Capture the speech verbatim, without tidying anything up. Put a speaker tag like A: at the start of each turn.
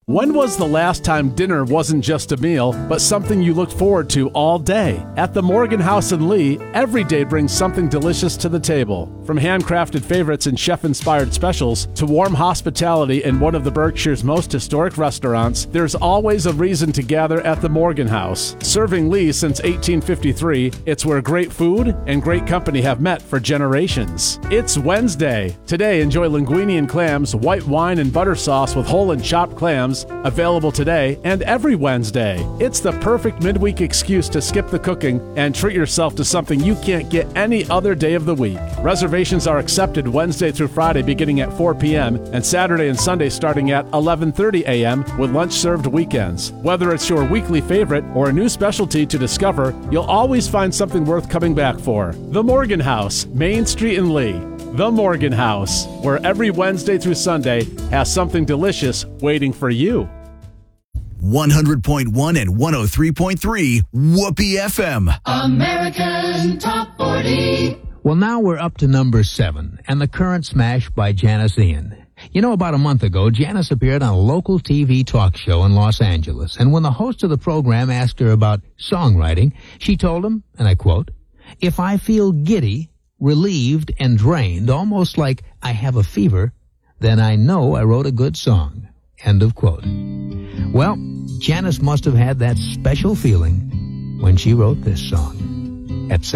A: When was the last time dinner wasn't just a meal, but something you looked forward to all day? At the Morgan House in Lee, every day brings something delicious to the table. From handcrafted favorites and chef-inspired specials to warm hospitality in one of the Berkshire's most historic restaurants, there's always a reason to gather at the Morgan House. Serving Lee since eighteen fifty-three, it's where great food and great company have met for generations. It's Wednesday. Today, enjoy linguine and clams, white wine and butter sauce with whole and chopped clams, available today and every Wednesday. It's the perfect midweek excuse to skip the cooking and treat yourself to something you can't get any other day of the week. Reservations are accepted Wednesday through Friday beginning at four p.m. and Saturday and Sunday starting at eleven thirty a.m. with lunch served weekends. Whether it's your weekly favorite or a new specialty to discover, you'll always find something worth coming back for. The Morgan House, Main Street in Lee. The Morgan House, where every Wednesday through Sunday has something delicious waiting for you.
B: one hundred point one and one oh three point three Whoopee F M.
C: American Top forty.
D: Well, now we're up to number seven, and the current smash by Janis Ian. You know, about a month ago, Janis appeared on a local T V talk show in Los Angeles, and when the host of the program asked her about songwriting, she told him, and I quote, "If I feel giddy, relieved, and drained, almost like I have a fever, then I know I wrote a good song." End of quote. Well, Janis must have had that special feeling when she wrote this song. At